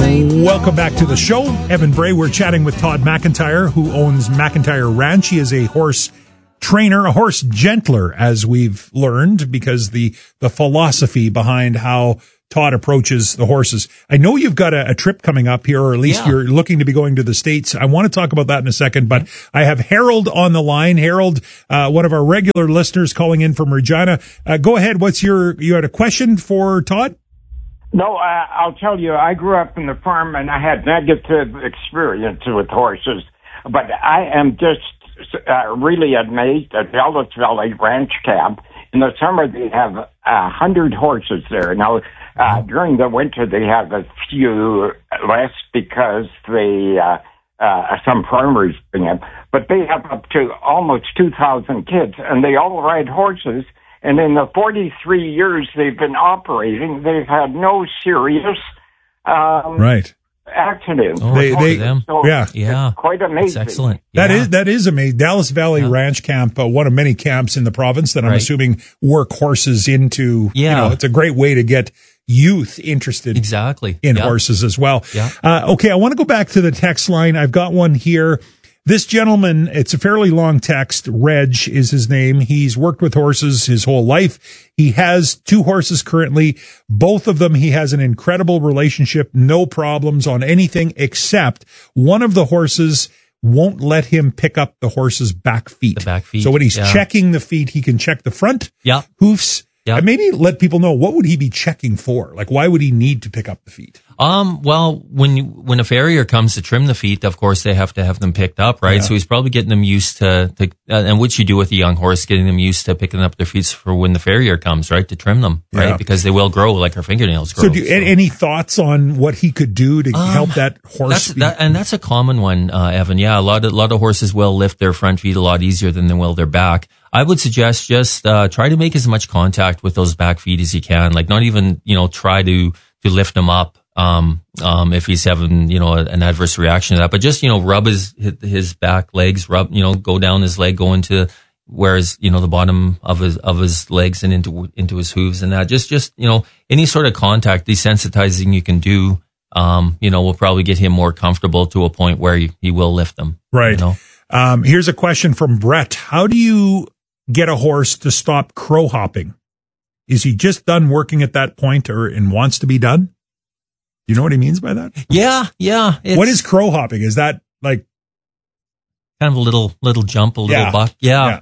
Welcome back to the show. Evan Bray. We're chatting with Todd McIntyre, who owns McIntyre Ranch. He is a horse trainer, a horse gentler, as we've learned, because the philosophy behind how Todd approaches the horses. I know you've got a trip coming up here, or at least you're looking to be going to the States. I want to talk about that in a second, but I have Harold on the line. Harold, one of our regular listeners calling in from Regina. Go ahead. You had a question for Todd? No, I'll tell you, I grew up in the farm and I had negative experience with horses, but I am just really amazed at Ellis Valley Ranch Camp. In the summer, they have 100 horses there. Now, during the winter, they have a few less because some farmers bring them. But they have up to almost 2,000 kids, and they all ride horses. And in the 43 years they've been operating, they've had no serious accidents. Oh, It's quite amazing. That's excellent. That is amazing. Dallas Valley Ranch Camp, one of many camps in the province that I'm assuming work horses into. It's a great way to get youth interested in horses as well. Okay, I want to go back to the text line. I've got one here. This gentleman, it's a fairly long text. Reg is his name. He's worked with horses his whole life. He has 2 horses currently. Both of them, he has an incredible relationship, no problems on anything, except one of the horses won't let him pick up the horse's back feet. The back feet. So when he's checking the feet, he can check the front hoofs. And maybe let people know, what would he be checking for? Like, why would he need to pick up the feet? Well, when a farrier comes to trim the feet, of course they have to have them picked up, right? So he's probably getting them used to and which you do with a young horse, getting them used to picking up their feet for when the farrier comes, right? To trim them, right? Because they will grow like our fingernails grow. So any thoughts on what he could do to help that horse? That's a common one, Evan. Yeah, a lot of horses will lift their front feet a lot easier than they will their back. I would suggest just try to make as much contact with those back feet as you can. Like, not even, try to lift them up if he's having, an adverse reaction to that. But just, rub his back legs, go down his leg, go into the bottom of his legs and into his hooves, and that. Just any sort of contact, desensitizing you can do, will probably get him more comfortable to a point where he will lift them. Right. Here's a question from Brett. How do you get a horse to stop crow hopping? Is he just done working at that point and wants to be done? Do you know what he means by that? Yeah. What is crow hopping? Is that like kind of a little jump, a little buck? Yeah.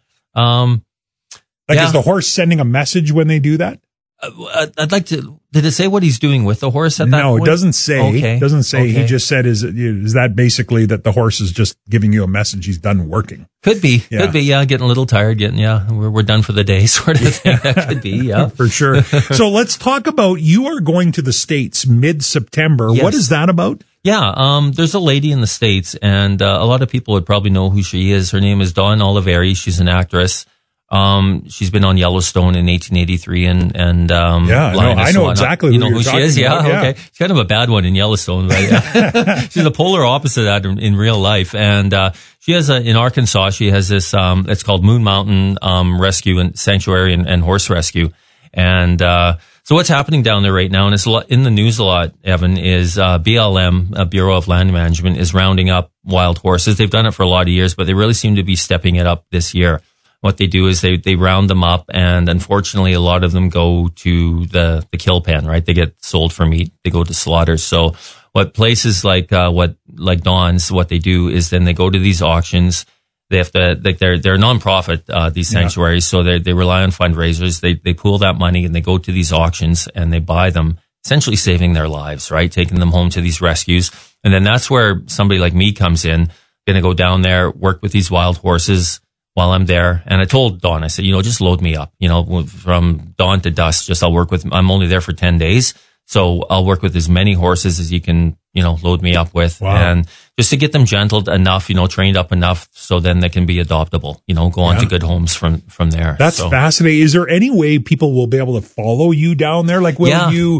Is the horse sending a message when they do that? I'd like to. Did it say what he's doing with the horse at that point? No, it doesn't say. Okay. It doesn't say. Okay. He just said, is that basically that the horse is just giving you a message he's done working? Could be. Getting a little tired, we're done for the day sort of thing. That could be, for sure. So let's talk about, you are going to the States mid-September. Yes. What is that about? Yeah, there's a lady in the States, and a lot of people would probably know who she is. Her name is Dawn Oliveri. She's an actress. She's been on Yellowstone in 1883 and I know exactly who she is. Yeah, okay. She's kind of a bad one in Yellowstone, right? She's the polar opposite of that in real life. And she has in Arkansas, she has this it's called Moon Mountain Rescue and Sanctuary and Horse Rescue. And so what's happening down there right now, and it's in the news a lot, Evan, is BLM, Bureau of Land Management, is rounding up wild horses. They've done it for a lot of years, but they really seem to be stepping it up this year. What they do is they round them up, and unfortunately a lot of them go to the kill pen, right? They get sold for meat. They go to slaughters. So what places like Dawn's, what they do is then they go to these auctions. They have to, they're a nonprofit, these sanctuaries. So they rely on fundraisers. They pool that money and they go to these auctions and they buy them, essentially saving their lives, right? Taking them home to these rescues. And then that's where somebody like me comes in, going to go down there, work with these wild horses while I'm there. And I told Dawn, I said, just load me up, from dawn to dusk, I'm only there for 10 days. So I'll work with as many horses as you can, load me up with. Wow. And just to get them gentled enough, trained up enough so then they can be adoptable, go on to good homes from there. That's fascinating. Is there any way people will be able to follow you down there? Like, will you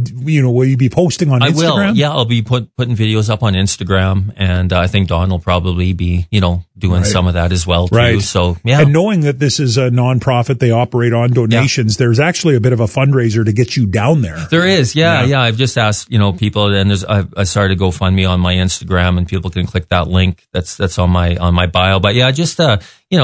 be posting on Instagram? I will. Yeah, I'll be putting videos up on Instagram, and I think Don will probably be, doing some of that as well too. Right. So, yeah. And knowing that this is a nonprofit, they operate on donations, there's actually a bit of a fundraiser to get you down there. There is. Yeah. I've just asked, people, and I started GoFundMe on my Instagram, and people can click that link that's on my bio. But yeah, just a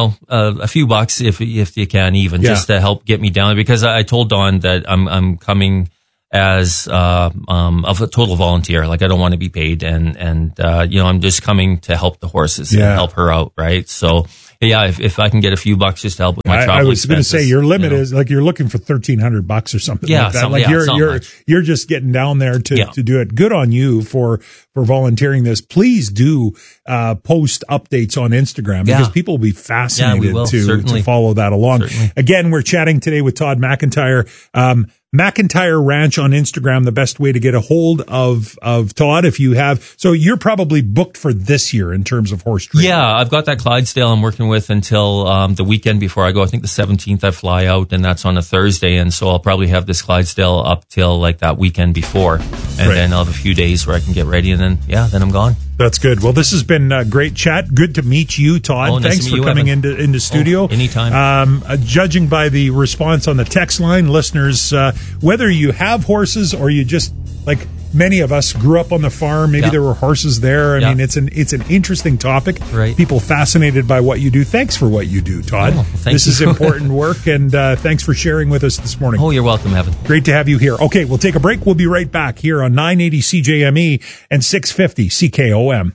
few bucks if you can, even just to help get me down, because I told Dawn that I'm coming as of a total volunteer. Like, I don't want to be paid, and I'm just coming to help the horses and help her out, right? So yeah, if I can get a few bucks just to help with my travel I was going to say your limit is like you're looking for $1,300 or something like that. Like you're just getting down there to do it. Good on you for volunteering this. Please do post updates on Instagram, because people will be fascinated to follow that along. Certainly. Again, we're chatting today with Todd McIntyre. McIntyre Ranch on Instagram, the best way to get a hold of Todd if you have. So you're probably booked for this year in terms of horse training. Yeah, I've got that Clydesdale I'm working with until the weekend before I go. I think the 17th I fly out, and that's on a Thursday. And so I'll probably have this Clydesdale up till like that weekend before. And then I'll have a few days where I can get ready, and then I'm gone. That's good. Well, this has been a great chat. Good to meet you, Todd. Nice Thanks for coming into studio. Anytime. Judging by the response on the text line, listeners, whether you have horses or you just, like many of us, grew up on the farm, maybe there were horses there. I mean, it's an interesting topic. Right. People fascinated by what you do. Thanks for what you do, Todd. This is important work, and thanks for sharing with us this morning. Oh, you're welcome, Evan. Great to have you here. Okay, we'll take a break. We'll be right back here on 980 CJME and 650 CKOM.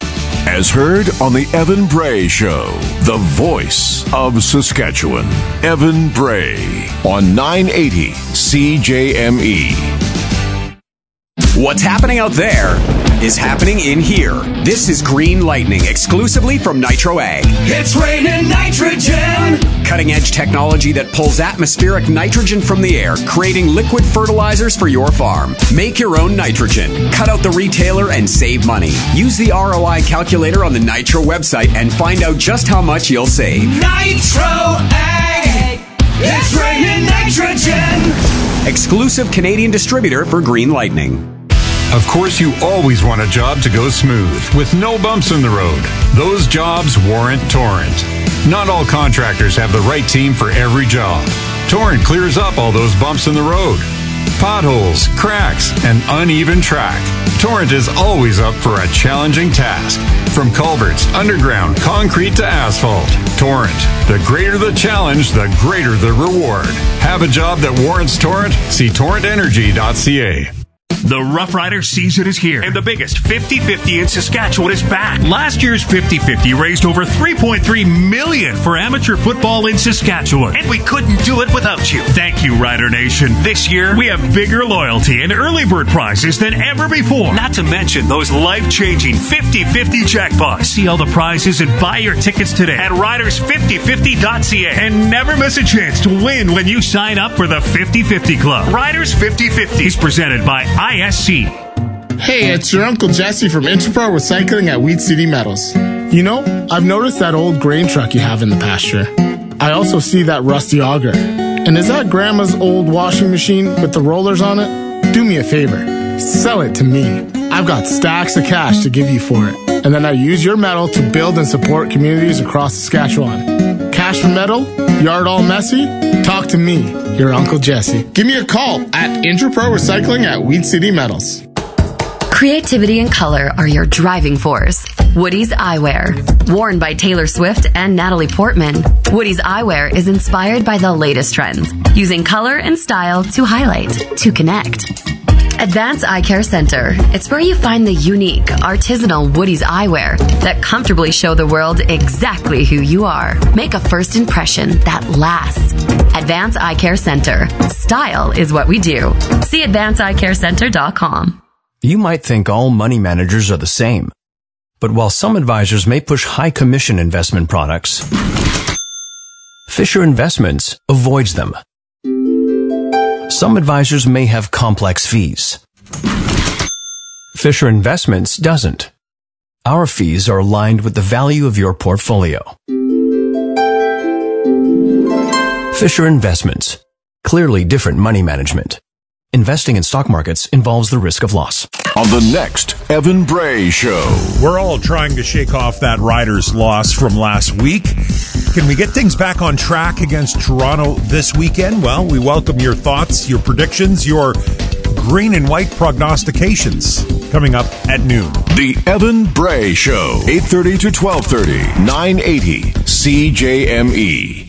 As heard on the Evan Bray Show, the voice of Saskatchewan. Evan Bray on 980 CJME. What's happening out there is happening in here. This is Green Lightning, exclusively from Nitro Ag. It's raining nitrogen! Cutting-edge technology that pulls atmospheric nitrogen from the air, creating liquid fertilizers for your farm. Make your own nitrogen. Cut out the retailer and save money. Use the ROI calculator on the Nitro website and find out just how much you'll save. Nitro Ag! It's raining nitrogen! Exclusive Canadian distributor for Green Lightning. Of course, you always want a job to go smooth, with no bumps in the road. Those jobs warrant Torrent. Not all contractors have the right team for every job. Torrent clears up all those bumps in the road. Potholes, cracks, and uneven track. Torrent is always up for a challenging task. From culverts, underground, concrete to asphalt. Torrent. The greater the challenge, the greater the reward. Have a job that warrants Torrent? See torrentenergy.ca. The Rough Rider season is here, and the biggest 50-50 in Saskatchewan is back. Last year's 50-50 raised over $3.3 million for amateur football in Saskatchewan, and we couldn't do it without you. Thank you, Rider Nation. This year, we have bigger loyalty and early bird prizes than ever before. Not to mention those life-changing 50-50 jackpots. See all the prizes and buy your tickets today at riders5050.ca, and never miss a chance to win when you sign up for the 50-50 Club. Riders 50-50 is presented by ISC. Hey, it's your Uncle Jesse from Interpro Recycling at Wheat City Metals. You know, I've noticed that old grain truck you have in the pasture. I also see that rusty auger. And is that Grandma's old washing machine with the rollers on it? Do me a favor. Sell it to me. I've got stacks of cash to give you for it. And then I use your metal to build and support communities across Saskatchewan. Cash for metal? Yard all messy? Talk to me, your Uncle Jesse. Give me a call at Interpro Recycling at Wheat City Metals. Creativity and color are your driving force. Woody's Eyewear. Worn by Taylor Swift and Natalie Portman, Woody's Eyewear is inspired by the latest trends, using color and style to highlight, to connect. Advance Eye Care Center. It's where you find the unique, artisanal Woody's eyewear that comfortably show the world exactly who you are. Make a first impression that lasts. Advance Eye Care Center. Style is what we do. See advanceeyecarecenter.com. You might think all money managers are the same. But while some advisors may push high commission investment products, Fisher Investments avoids them. Some advisors may have complex fees. Fisher Investments doesn't. our fees are aligned with the value of your portfolio. Fisher Investments. Clearly different money management. Investing in stock markets involves the risk of loss. On the next Evan Bray Show. We're all trying to shake off that Riders loss from last week. Can we get things back on track against Toronto this weekend? Well, we welcome your thoughts, your predictions, your green and white prognostications coming up at noon. The Evan Bray Show, 8:30 to 12:30, 980 CJME.